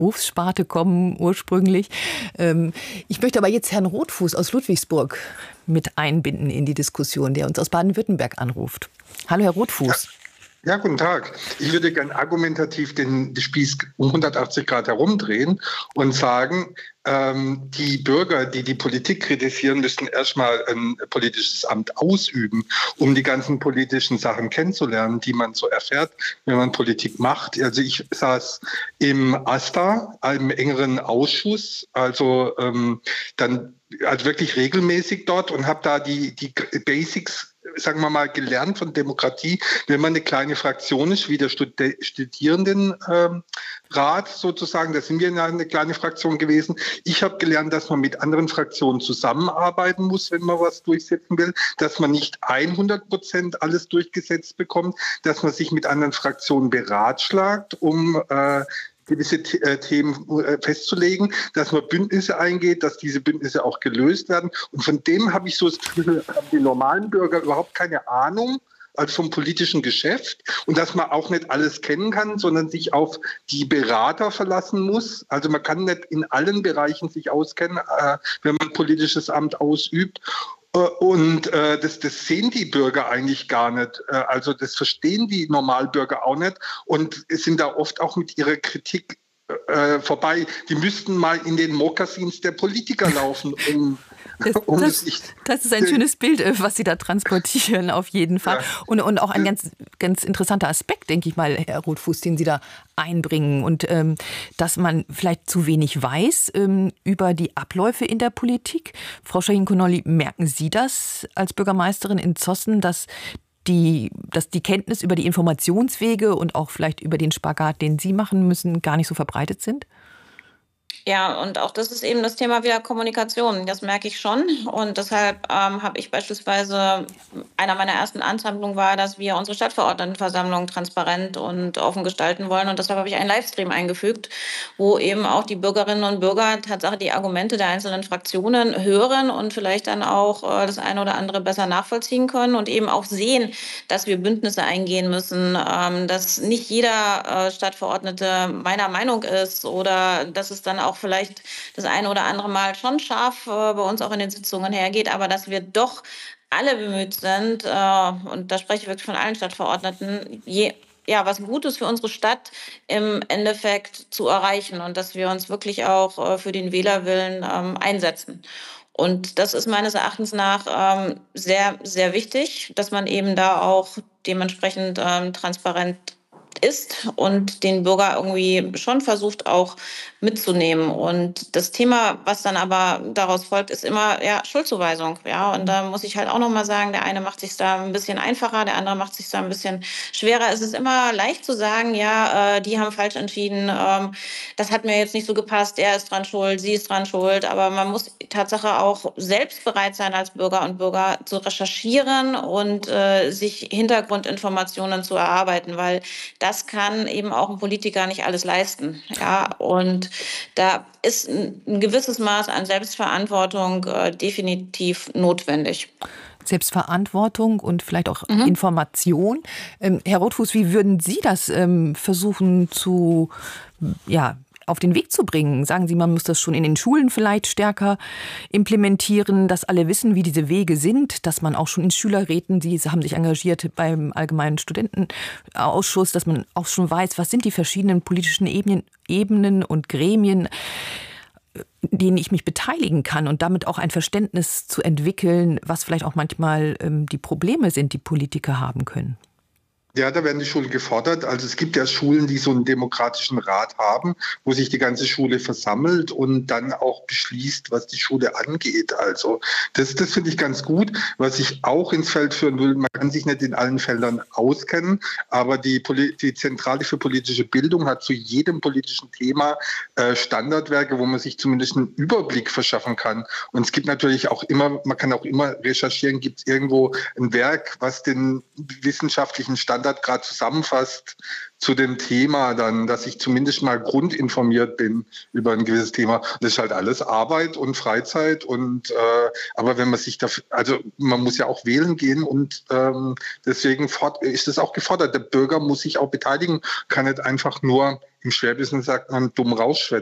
Berufssparte kommen ursprünglich. Ich möchte aber jetzt Herrn Rothfuß aus Ludwigsburg mit einbinden in die Diskussion, der uns aus Baden-Württemberg anruft. Hallo, Herr Rothfuß. Ja, guten Tag. Ich würde gern argumentativ den Spieß um 180 Grad herumdrehen und sagen, die Bürger, die die Politik kritisieren, müssten erstmal ein politisches Amt ausüben, um die ganzen politischen Sachen kennenzulernen, die man so erfährt, wenn man Politik macht. Also ich saß im AStA, einem engeren Ausschuss, also wirklich regelmäßig dort und habe da die Basics, sagen wir mal, gelernt von Demokratie, wenn man eine kleine Fraktion ist, wie der Studierendenrat sozusagen, da sind wir eine kleine Fraktion gewesen. Ich habe gelernt, dass man mit anderen Fraktionen zusammenarbeiten muss, wenn man was durchsetzen will, dass man nicht 100% alles durchgesetzt bekommt, dass man sich mit anderen Fraktionen beratschlagt, um gewisse Themen festzulegen, dass man Bündnisse eingeht, dass diese Bündnisse auch gelöst werden. Und von dem habe ich so das Gefühl, haben die normalen Bürger überhaupt keine Ahnung als vom politischen Geschäft und dass man auch nicht alles kennen kann, sondern sich auf die Berater verlassen muss. Also man kann nicht in allen Bereichen sich auskennen, wenn man ein politisches Amt ausübt. Und das sehen die Bürger eigentlich gar nicht. Also das verstehen die Normalbürger auch nicht und sind da oft auch mit ihrer Kritik vorbei. Die müssten mal in den Mokassins der Politiker laufen, das ist ein schönes Bild, was Sie da transportieren, auf jeden Fall. Ja. Und auch ein ganz, ganz interessanter Aspekt, denke ich mal, Herr Rothfuß, den Sie da einbringen. Und dass man vielleicht zu wenig weiß über die Abläufe in der Politik. Frau Shahin-Konolly, merken Sie das als Bürgermeisterin in Zossen, dass die Kenntnis über die Informationswege und auch vielleicht über den Spagat, den Sie machen müssen, gar nicht so verbreitet sind? Ja, und auch das ist eben das Thema wieder Kommunikation. Das merke ich schon. Und deshalb habe ich beispielsweise, einer meiner ersten Ansammlungen war, dass wir unsere Stadtverordnetenversammlung transparent und offen gestalten wollen. Und deshalb habe ich einen Livestream eingefügt, wo eben auch die Bürgerinnen und Bürger Tatsache die Argumente der einzelnen Fraktionen hören und vielleicht dann auch das eine oder andere besser nachvollziehen können und eben auch sehen, dass wir Bündnisse eingehen müssen, dass nicht jeder Stadtverordnete meiner Meinung ist oder dass es dann auch vielleicht das eine oder andere Mal schon scharf bei uns auch in den Sitzungen hergeht, aber dass wir doch alle bemüht sind, und da spreche ich wirklich von allen Stadtverordneten, was Gutes für unsere Stadt im Endeffekt zu erreichen und dass wir uns wirklich auch für den Wählerwillen einsetzen. Und das ist meines Erachtens nach sehr, sehr wichtig, dass man eben da auch dementsprechend transparent ist und den Bürger irgendwie schon versucht auch mitzunehmen. Und das Thema, was dann aber daraus folgt, ist immer Schuldzuweisung. Ja, und da muss ich halt auch noch mal sagen, der eine macht sich da ein bisschen einfacher, der andere macht sich da ein bisschen schwerer. Es ist immer leicht zu sagen, die haben falsch entschieden, das hat mir jetzt nicht so gepasst, er ist dran schuld, sie ist dran schuld. Aber man muss Tatsache auch selbst bereit sein, als Bürger und Bürger zu recherchieren und sich Hintergrundinformationen zu erarbeiten, weil das kann eben auch ein Politiker nicht alles leisten. Ja, und da ist ein gewisses Maß an Selbstverantwortung definitiv notwendig. Selbstverantwortung und vielleicht auch Information. Herr Rothfuß, wie würden Sie das versuchen auf den Weg zu bringen? Sagen Sie, man muss das schon in den Schulen vielleicht stärker implementieren, dass alle wissen, wie diese Wege sind, dass man auch schon in Schülerräten, Sie haben sich engagiert beim Allgemeinen Studentenausschuss, dass man auch schon weiß, was sind die verschiedenen politischen Ebenen und Gremien, denen ich mich beteiligen kann und damit auch ein Verständnis zu entwickeln, was vielleicht auch manchmal die Probleme sind, die Politiker haben können. Ja, da werden die Schulen gefordert. Also es gibt ja Schulen, die so einen demokratischen Rat haben, wo sich die ganze Schule versammelt und dann auch beschließt, was die Schule angeht. Also das finde ich ganz gut. Was ich auch ins Feld führen will, man kann sich nicht in allen Feldern auskennen, aber die Zentrale für politische Bildung hat zu jedem politischen Thema Standardwerke, wo man sich zumindest einen Überblick verschaffen kann. Und es gibt natürlich auch immer, man kann auch immer recherchieren, gibt es irgendwo ein Werk, was den wissenschaftlichen Standard gerade zusammenfasst zu dem Thema, dann, dass ich zumindest mal grundinformiert bin über ein gewisses Thema. Das ist halt alles Arbeit und Freizeit und aber wenn man sich dafür, also man muss ja auch wählen gehen und deswegen ist es auch gefordert. Der Bürger muss sich auch beteiligen, kann nicht einfach nur im Schwäbischen sagt man dumm rausschwätzen.